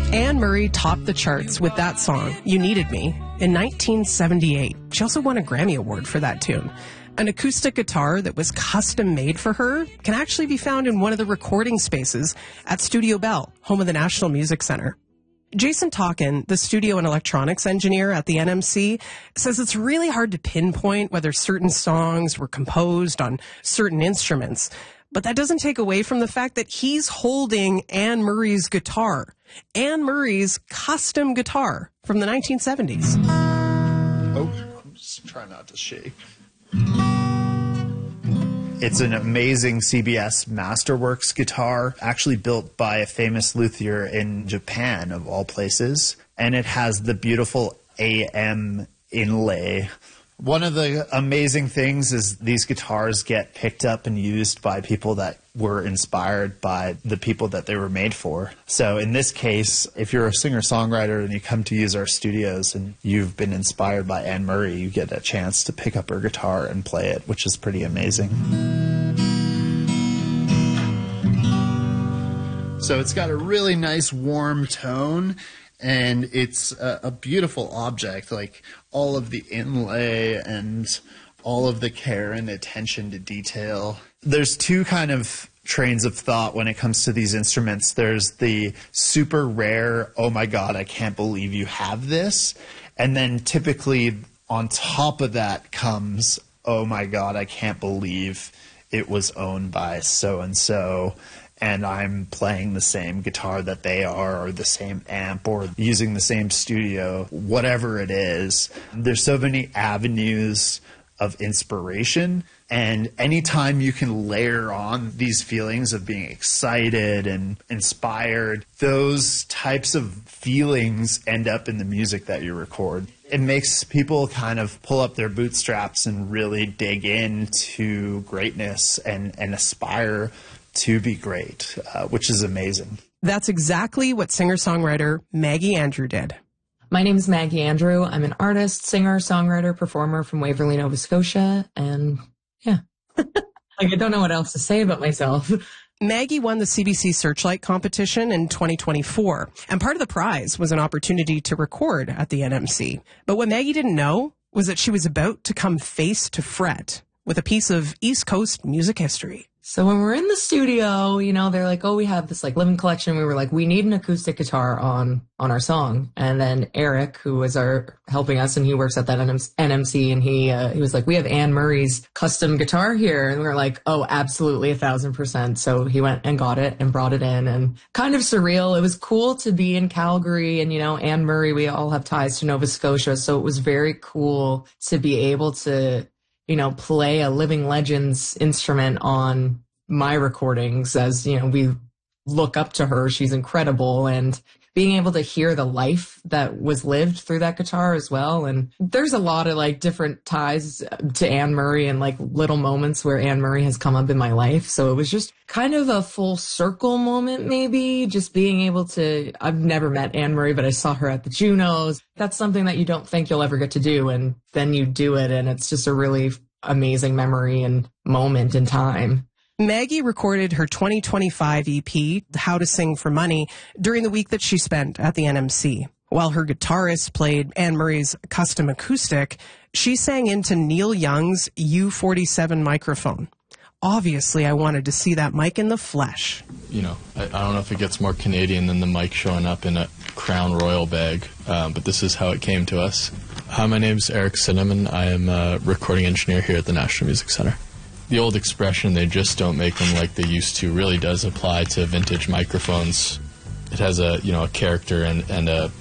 Anne Murray topped the charts with that song, You Needed Me, in 1978. She also won a Grammy Award for that tune. An acoustic guitar that was custom made for her can actually be found in one of the recording spaces at Studio Bell, home of the National Music Center. Jason Talkin, the studio and electronics engineer at the NMC, says it's really hard to pinpoint whether certain songs were composed on certain instruments. But that doesn't take away from the fact that he's holding Anne Murray's guitar. Anne Murray's custom guitar from the 1970s. Oh, I'm just trying not to shake. It's an amazing CBS Masterworks guitar, actually built by a famous luthier in Japan, of all places. And it has the beautiful AM inlay. One of the amazing things is these guitars get picked up and used by people that were inspired by the people that they were made for. So in this case, if you're a singer-songwriter and you come to use our studios and you've been inspired by Anne Murray, you get a chance to pick up her guitar and play it, which is pretty amazing. So it's got a really nice warm tone. And it's a beautiful object, like all of the inlay and all of the care and attention to detail. There's two kind of trains of thought when it comes to these instruments. There's the super rare, oh my God, I can't believe you have this. And then typically on top of that comes, oh my God, I can't believe it was owned by so-and-so. And I'm playing the same guitar that they are, or the same amp, or using the same studio, whatever it is. There's so many avenues of inspiration, and anytime you can layer on these feelings of being excited and inspired, those types of feelings end up in the music that you record. It makes people kind of pull up their bootstraps and really dig into greatness and aspire to be great, which is amazing. That's exactly what singer-songwriter Maggie Andrew did. My name is Maggie Andrew. I'm an artist, singer, songwriter, performer from Waverly, Nova Scotia. And yeah, I don't know what else to say about myself. Maggie won the CBC Searchlight competition in 2024. And part of the prize was an opportunity to record at the NMC. But what Maggie didn't know was that she was about to come face to fret with a piece of East Coast music history. So when we're in the studio, you know, they're like, oh, we have this like living collection. We were like, we need an acoustic guitar on our song. And then Eric, who was helping us, and he works at that NMC, and he was like, we have Anne Murray's custom guitar here. And we were like, oh, absolutely 1,000%. So he went and got it and brought it in, and kind of surreal. It was cool to be in Calgary, and, you know, Anne Murray, we all have ties to Nova Scotia. So it was very cool to be able to, you know, play a living legend's instrument on my recordings, as, you know, we look up to her. She's incredible. And being able to hear the life that was lived through that guitar as well. And there's a lot of like different ties to Anne Murray and like little moments where Anne Murray has come up in my life. So it was just kind of a full circle moment, maybe just being able to, I've never met Anne Murray, but I saw her at the Junos. That's something that you don't think you'll ever get to do. And then you do it. And it's just a really amazing memory and moment in time. Maggie recorded her 2025 EP, How to Sing for Money, during the week that she spent at the NMC. While her guitarist played Anne Murray's custom acoustic, she sang into Neil Young's U47 microphone. Obviously, I wanted to see that mic in the flesh. You know, I don't know if it gets more Canadian than the mic showing up in a Crown Royal bag, but this is how it came to us. Hi, my name's Eric Cinnamon. I am a recording engineer here at the National Music Center. The old expression, they just don't make them like they used to, really does apply to vintage microphones. It has a, you know, a character and a